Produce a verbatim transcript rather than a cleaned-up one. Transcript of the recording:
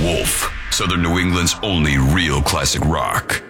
Wolf, Southern New England's only real classic rock.